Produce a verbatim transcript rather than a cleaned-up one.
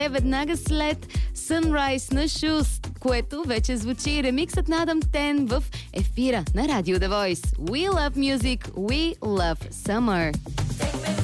веднага след Sunrise на Shoes, което вече звучи ремиксът на Адам Тен в ефира на Радио The Voice. We love music, we love summer.